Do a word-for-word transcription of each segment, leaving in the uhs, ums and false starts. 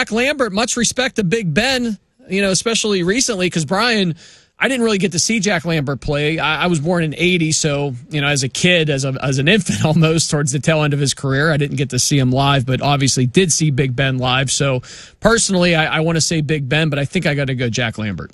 Jack Lambert, much respect to Big Ben, you know, especially recently, because Brian, I didn't really get to see Jack Lambert play. I, I was born in eighty, so, you know, as a kid, as a, as an infant almost towards the tail end of his career, I didn't get to see him live, but obviously did see Big Ben live. So personally, I, I want to say Big Ben, but I think I got to go Jack Lambert.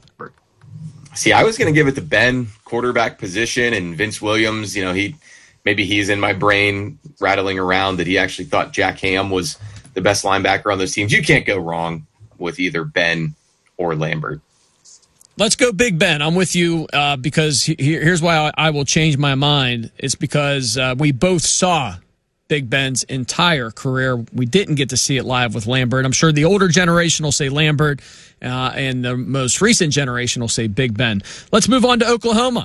See, I was going to give it to Ben, quarterback position, and Vince Williams, you know, he maybe he's in my brain rattling around that he actually thought Jack Ham was the best linebacker on those teams. You can't go wrong with either Ben or Lambert. Let's go Big Ben. I'm with you uh, because he, here's why I, I will change my mind. It's because uh, we both saw Big Ben's entire career. We didn't get to see it live with Lambert. I'm sure the older generation will say Lambert, uh, and the most recent generation will say Big Ben. Let's move on to Oklahoma.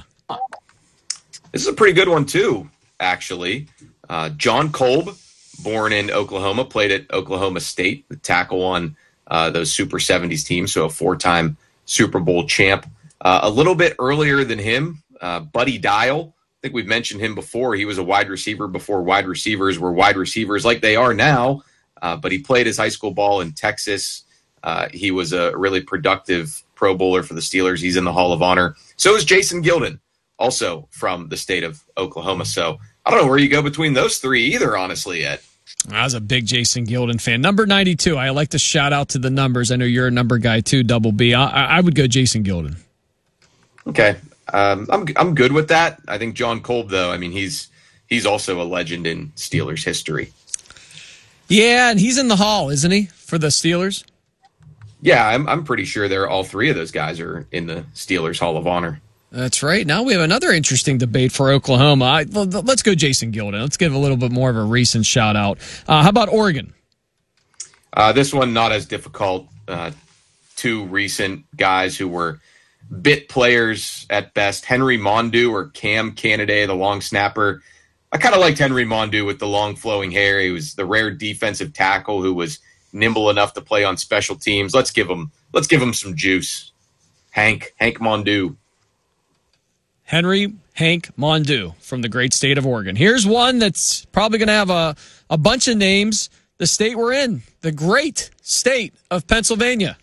This is a pretty good one, too, actually. Uh, John Kolb, born in Oklahoma, played at Oklahoma State, the tackle on uh, those Super seventies teams, so a four-time Super Bowl champ. Uh, a little bit earlier than him, uh, Buddy Dial. I think we've mentioned him before. He was a wide receiver before wide receivers were wide receivers like they are now, uh, but he played his high school ball in Texas. Uh, he was a really productive Pro Bowler for the Steelers. He's in the Hall of Honor. So is Jason Gilden, also from the state of Oklahoma. So I don't know where you go between those three either, honestly, yet. I was a big Jason Gilden fan. Number ninety-two, I like to shout out to the numbers. I know you're a number guy too, Double B. I, I would go Jason Gilden. Okay. Um, I'm I'm good with that. I think John Kolb, though, I mean, he's he's also a legend in Steelers history. Yeah, and he's in the Hall, isn't he, for the Steelers? Yeah, I'm I'm pretty sure they're all three of those guys are in the Steelers Hall of Honor. That's right. Now we have another interesting debate for Oklahoma. I, let's go Jason Gilden. Let's give a little bit more of a recent shout out. Uh, how about Oregon? Uh, this one not as difficult. Uh, two recent guys who were bit players at best. Henry Mondu or Cam Canada, the long snapper. I kind of liked Henry Mondu with the long flowing hair. He was the rare defensive tackle who was nimble enough to play on special teams. Let's give him let's give him some juice. Hank Hank Mondu. Henry Hank Mondu from the great state of Oregon. Here's one that's probably going to have a, a bunch of names. The state we're in, the great state of Pennsylvania.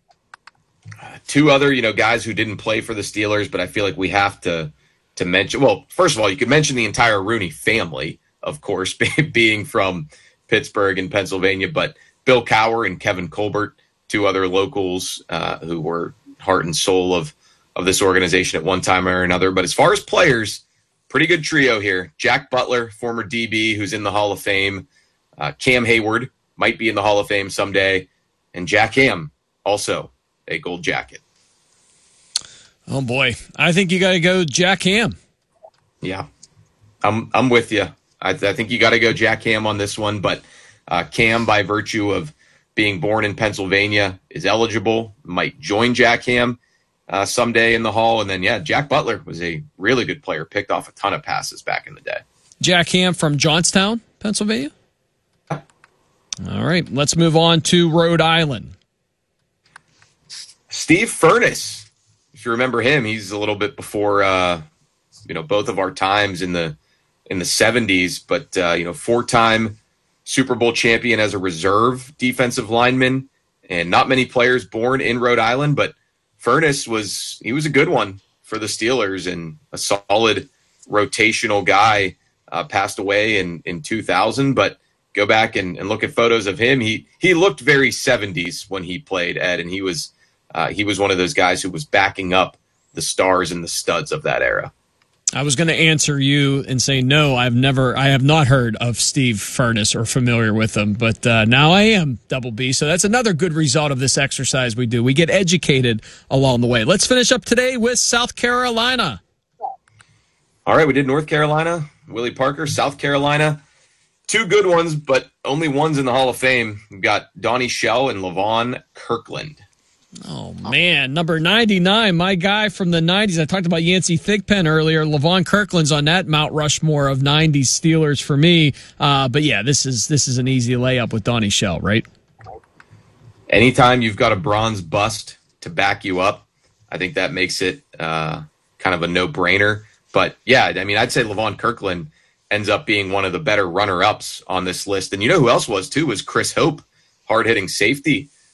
Uh, two other, you know, guys who didn't play for the Steelers, but I feel like we have to to mention. Well, first of all, you could mention the entire Rooney family, of course, being from Pittsburgh and Pennsylvania, but Bill Cowher and Kevin Colbert, two other locals uh, who were heart and soul of of this organization at one time or another. But as far as players, pretty good trio here. Jack Butler, former D B, who's in the Hall of Fame. Uh, Cam Hayward might be in the Hall of Fame someday. And Jack Ham, also a gold jacket. Oh, boy. I think you got to go Jack Ham. Yeah, I'm I'm with you. I, I think you got to go Jack Ham on this one. But uh, Cam, by virtue of being born in Pennsylvania, is eligible, might join Jack Ham Uh, someday in the Hall. And then, yeah, Jack Butler was a really good player, picked off a ton of passes back in the day. Jack Ham from Johnstown, Pennsylvania? All right, let's move on to Rhode Island. Steve Furness, if you remember him, he's a little bit before, uh, you know, both of our times in the in the seventies, but, uh, you know, four-time Super Bowl champion as a reserve defensive lineman, and not many players born in Rhode Island, but Furness was, he was a good one for the Steelers and a solid rotational guy. Uh, passed away in, in two thousand, but go back and, and look at photos of him. He he looked very seventies when he played, Ed, and he was uh, he was one of those guys who was backing up the stars and the studs of that era. I was going to answer you and say, no, I've never, I have not heard of Steve Furness or familiar with him, but uh, now I am, Double B. So that's another good result of this exercise we do. We get educated along the way. Let's finish up today with South Carolina. All right, we did North Carolina, Willie Parker, South Carolina. Two good ones, but only ones in the Hall of Fame. We've got Donnie Shell and Levon Kirkland. Oh, man. Number ninety-nine, my guy from the nineties. I talked about Yancey Thigpen earlier. Levon Kirkland's on that Mount Rushmore of nineties Steelers for me. Uh, but, yeah, this is this is an easy layup with Donnie Shell, right? Anytime you've got a bronze bust to back you up, I think that makes it uh, kind of a no-brainer. But, yeah, I mean, I'd say Levon Kirkland ends up being one of the better runner-ups on this list. And you know who else was, too, was Chris Hope, hard-hitting safety